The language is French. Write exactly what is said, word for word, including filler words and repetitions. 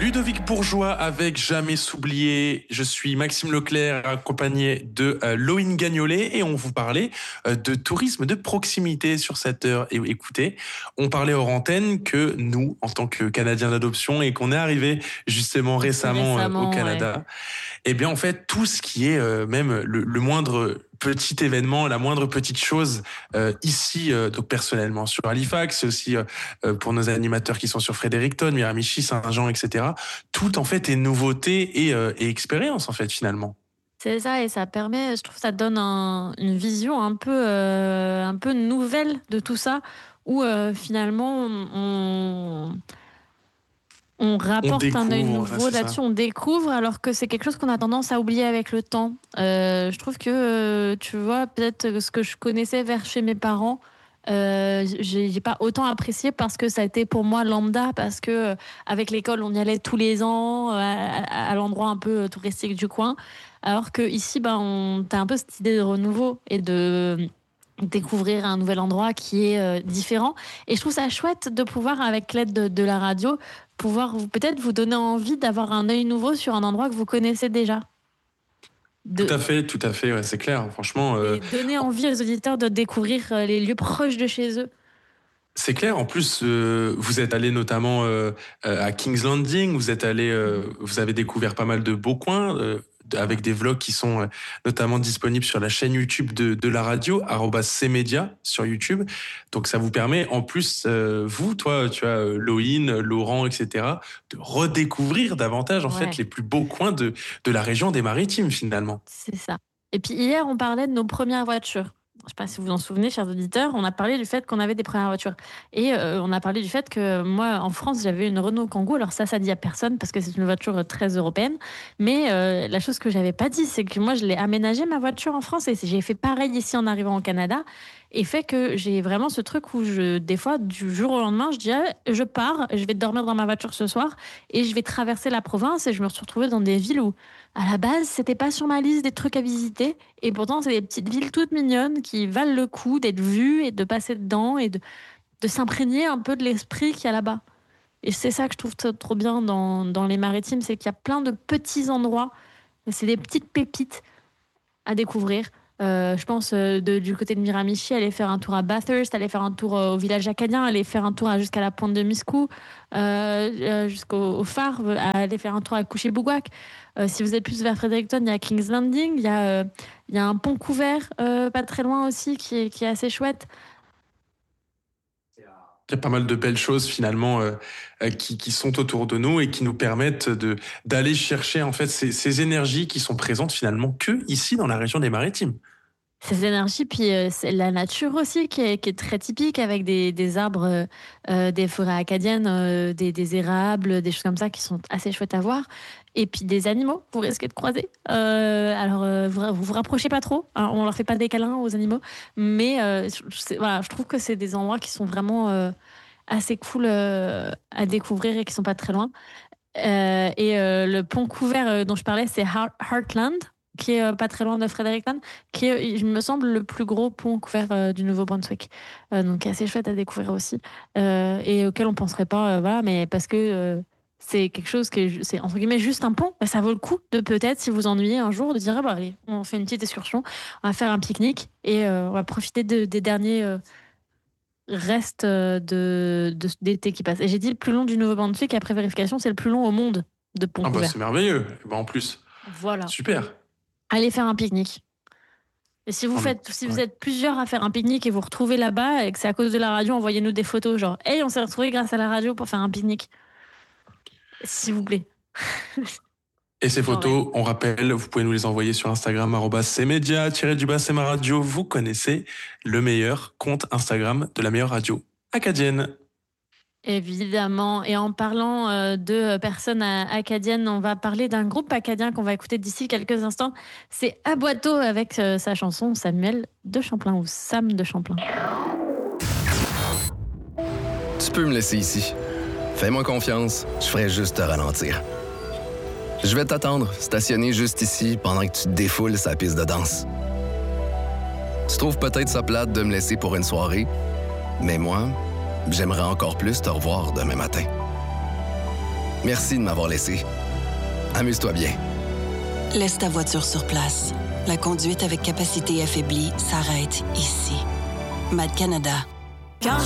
Ludovic Bourgeois avec Jamais s'oublier. Je suis Maxime Leclerc accompagné de euh, Loïne Gagnolet et on vous parlait euh, de tourisme de proximité sur cette heure. Et écoutez, on parlait hors antenne que nous, en tant que Canadiens d'adoption et qu'on est arrivé justement récemment, récemment euh, au Canada, ouais. Eh bien en fait tout ce qui est euh, même le, le moindre petit événement, la moindre petite chose euh, ici, euh, donc personnellement sur Halifax, c'est aussi euh, pour nos animateurs qui sont sur Fredericton, Miramichi, Saint-Jean, et cetera. Tout en fait est nouveauté et, euh, et expérience en fait finalement. C'est ça, et ça permet, je trouve, ça donne un, une vision un peu, euh, un peu nouvelle de tout ça, où euh, finalement on, on rapporte on un œil découvre, nouveau ouais, là-dessus, on découvre, alors que c'est quelque chose qu'on a tendance à oublier avec le temps. Euh, je trouve que, euh, tu vois, peut-être ce que je connaissais vers chez mes parents, euh, j'ai, j'ai pas autant apprécié parce que ça a été pour moi lambda, parce que euh, avec l'école on y allait tous les ans euh, à, à l'endroit un peu touristique du coin, alors que ici ben on t'as un peu cette idée de renouveau et de découvrir un nouvel endroit qui est euh, différent, et je trouve ça chouette de pouvoir, avec l'aide de, de la radio, pouvoir vous, peut-être vous donner envie d'avoir un œil nouveau sur un endroit que vous connaissez déjà. De... Tout à fait, tout à fait, ouais, c'est clair, franchement. Euh... Et donner envie aux auditeurs de découvrir les lieux proches de chez eux. C'est clair. En plus, euh, vous êtes allé notamment euh, à King's Landing. Vous êtes allé, euh, vous avez découvert pas mal de beaux coins euh, avec des vlogs qui sont euh, notamment disponibles sur la chaîne YouTube de, de la radio, arobase cmedia sur YouTube. Donc ça vous permet, en plus, euh, vous, toi, tu as Loïne, Laurent, et cetera, de redécouvrir davantage en ouais. fait les plus beaux coins de de la région des Maritimes finalement. C'est ça. Et puis hier, on parlait de nos premières voitures. Je ne sais pas si vous vous en souvenez, chers auditeurs, on a parlé du fait qu'on avait des premières voitures. Et euh, on a parlé du fait que moi, en France, j'avais une Renault Kangoo. Alors ça, ça dit à personne parce que c'est une voiture très européenne. Mais euh, la chose que je n'avais pas dit, c'est que moi, je l'ai aménagée, ma voiture, en France. Et j'ai fait pareil ici en arrivant au Canada. Et fait que j'ai vraiment ce truc où, je, des fois, du jour au lendemain, je dis ah, je pars, je vais dormir dans ma voiture ce soir et je vais traverser la province. Et je me suis retrouvée dans des villes où, à la base, c'était pas sur ma liste des trucs à visiter. Et pourtant, c'est des petites villes toutes mignonnes qui valent le coup d'être vues et de passer dedans et de, de s'imprégner un peu de l'esprit qu'il y a là-bas. Et c'est ça que je trouve trop bien dans, dans les Maritimes, c'est qu'il y a plein de petits endroits. C'est des petites pépites à découvrir. Euh, je pense euh, de, du côté de Miramichi, aller faire un tour à Bathurst, aller faire un tour euh, au village acadien, aller faire un tour à, jusqu'à la pointe de Miscou, euh, euh, jusqu'au au phare, aller faire un tour à Couché-Bouguac. Euh, si vous êtes plus vers Fredericton, il y a King's Landing, il y a, euh, il y a un pont couvert euh, pas très loin aussi qui est, qui est assez chouette. Il y a pas mal de belles choses finalement euh, qui, qui sont autour de nous et qui nous permettent de, d'aller chercher en fait ces, ces énergies qui sont présentes finalement que ici dans la région des Maritimes. Ces énergies, puis euh, c'est la nature aussi qui est, qui est très typique, avec des, des arbres, euh, des forêts acadiennes, euh, des, des érables, des choses comme ça qui sont assez chouettes à voir. Et puis des animaux, vous risquez de croiser. Euh, alors, euh, vous, vous vous rapprochez pas trop. Alors, on leur fait pas des câlins aux animaux, mais euh, je, voilà, je trouve que c'est des endroits qui sont vraiment euh, assez cool euh, à découvrir et qui sont pas très loin. Euh, et euh, le pont couvert euh, dont je parlais, c'est Heartland, qui est euh, pas très loin de Fredericton, qui est, il me semble, le plus gros pont couvert euh, du Nouveau-Brunswick. Euh, donc assez chouette à découvrir aussi, euh, et auquel on penserait pas, euh, voilà, mais parce que euh, c'est quelque chose qui est, c'est entre guillemets juste un pont, bah, ça vaut le coup de peut-être, si vous ennuyez un jour, de dire ah, bah allez, on fait une petite excursion, on va faire un pique-nique et euh, on va profiter de, des derniers euh, restes de, de, d'été qui passent. Et j'ai dit le plus long du Nouveau-Brunswick, après vérification, c'est le plus long au monde de pont ah couvert. Bah, c'est merveilleux. Bah, en plus, voilà. Super. Allez faire un pique-nique. Et si vous, faites, si vous êtes plusieurs à faire un pique-nique et vous retrouvez là-bas et que c'est à cause de la radio, envoyez-nous des photos genre « Hey, on s'est retrouvés grâce à la radio pour faire un pique-nique. » S'il vous plaît. Et ces photos, on rappelle, vous pouvez nous les envoyer sur Instagram, arobase cmedia, tiré du bas, c'est ma radio. Vous connaissez le meilleur compte Instagram de la meilleure radio acadienne. Évidemment. Et en parlant euh, de personnes acadiennes, on va parler d'un groupe acadien qu'on va écouter d'ici quelques instants. C'est Aboiteau avec euh, sa chanson Samuel de Champlain, ou Sam de Champlain. Tu peux me laisser ici. Fais-moi confiance, je ferai juste te ralentir. Je vais t'attendre, stationner juste ici pendant que tu te défoules sa piste de danse. Tu trouves peut-être ça plate de me laisser pour une soirée, mais moi, j'aimerais encore plus te revoir demain matin. Merci de m'avoir laissé. Amuse-toi bien. Laisse ta voiture sur place. La conduite avec capacité affaiblie s'arrête ici. Mad Canada.